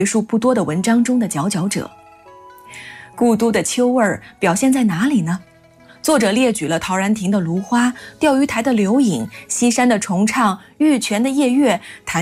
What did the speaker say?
为数不多的文章中的佼佼者。故都的秋味儿表现在哪里呢？作者列举了陶然亭的芦花、钓鱼台的柳影、西山的重唱、玉泉的夜月、